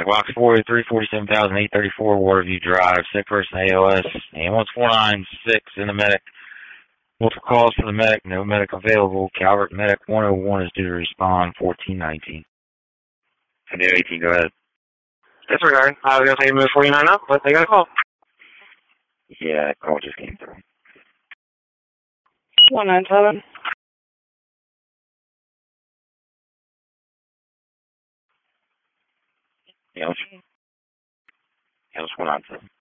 box 43, 47,834, Waterview Drive, sick person ALS, ambulance 496 in the medic. Multiple calls for the medic, no medic available. Calvert Medic 101 is due to respond, 1419. Video 18, go ahead. Disregard. I was going to say move 49 up, but they got a call. Yeah, that call just came through. 197. Yeah, what's 197?